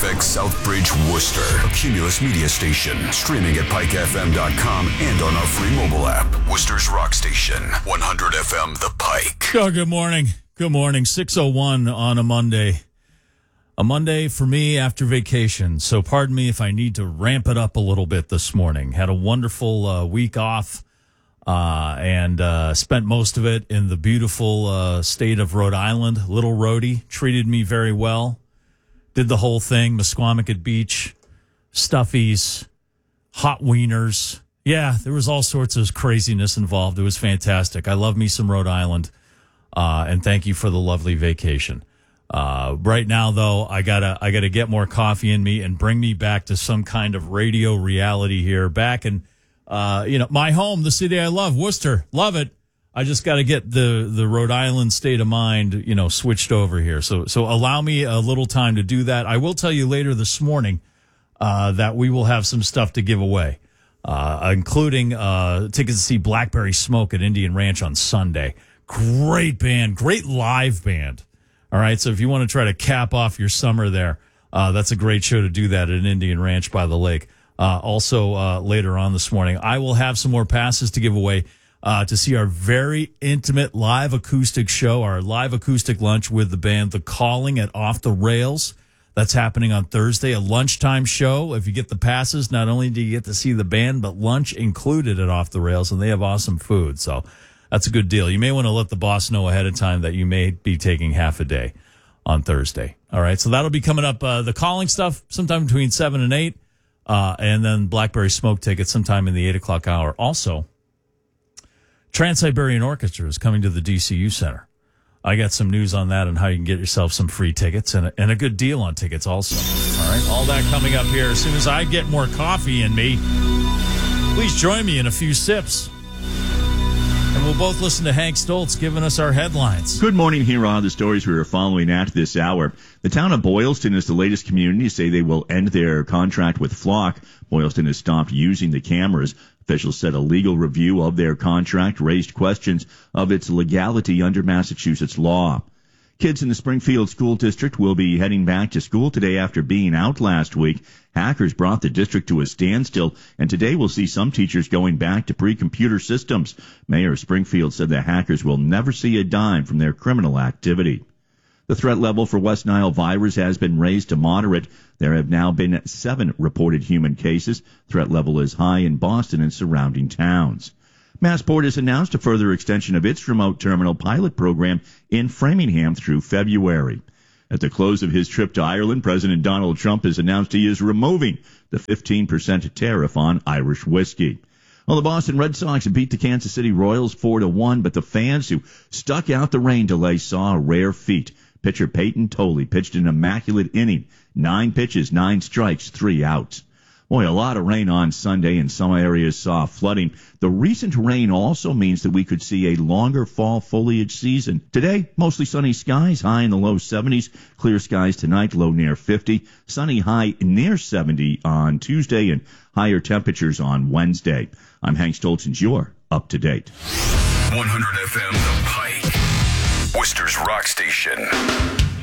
KFX Southbridge, Worcester, a Cumulus media station. Streaming at pikefm.com and on our free mobile app. Worcester's Rock Station, 100 FM The Pike. Oh, good morning. Good morning. 6:01 on a Monday. A Monday for me after vacation. So pardon me if I need to ramp it up a little bit this morning. Had a wonderful week off and spent most of it in the beautiful state of Rhode Island. Little Rhodey treated me very well. Did the whole thing. Musquamacut Beach, Stuffies, hot wieners. Yeah, there was all sorts of craziness involved. It was fantastic. I love me some Rhode Island. And thank you for the lovely vacation. Right now, though, I gotta get more coffee in me and bring me back to some kind of radio reality here. Back in, my home, the city I love, Worcester, love it. I just got to get the Rhode Island state of mind, switched over here. So allow me a little time to do that. I will tell you later this morning that we will have some stuff to give away, including tickets to see Blackberry Smoke at Indian Ranch on Sunday. Great band, great live band. All right, so if you want to try to cap off your summer there, that's a great show to do that at an Indian Ranch by the lake. Also, later on this morning, I will have some more passes to give away to see our very intimate live acoustic show, our live acoustic lunch with the band The Calling at Off the Rails. That's happening on Thursday, a lunchtime show. If you get the passes, not only do you get to see the band, but lunch included at Off the Rails, and they have awesome food, so that's a good deal. You may want to let the boss know ahead of time that you may be taking half a day on Thursday. All right, so that'll be coming up. The Calling stuff sometime between 7 and 8, and then Blackberry Smoke tickets sometime in the 8 o'clock hour. Also, Trans-Siberian Orchestra is coming to the DCU Center. I got some news on that and how you can get yourself some free tickets and a good deal on tickets also. All right, all that coming up here as soon as I get more coffee in me. Please join me in a few sips. And we'll both listen to Hank Stoltz giving us our headlines. Good morning. Here are the stories we are following at this hour. The town of Boylston is the latest community to say they will end their contract with Flock. Boylston has stopped using the cameras. Officials said a legal review of their contract raised questions of its legality under Massachusetts law. Kids in the Springfield School District will be heading back to school today after being out last week. Hackers brought the district to a standstill, and today we'll see some teachers going back to pre-computer systems. Mayor Springfield said the hackers will never see a dime from their criminal activity. The threat level for West Nile virus has been raised to moderate. There have now been 7 reported human cases. Threat level is high in Boston and surrounding towns. Massport has announced a further extension of its remote terminal pilot program in Framingham through February. At the close of his trip to Ireland, President Donald Trump has announced he is removing the 15% tariff on Irish whiskey. Well, the Boston Red Sox beat the Kansas City Royals 4-1, but the fans who stuck out the rain delay saw a rare feat. Pitcher Peyton Tolley pitched an immaculate inning, 9 pitches, 9 strikes, 3 outs. Boy, a lot of rain on Sunday, and some areas saw flooding. The recent rain also means that we could see a longer fall foliage season. Today, mostly sunny skies, high in the low 70s. Clear skies tonight, low near 50. Sunny high near 70 on Tuesday, and higher temperatures on Wednesday. I'm Hank Stoltz, and you're up to date. 100 FM The Pike, Worcester's Rock Station.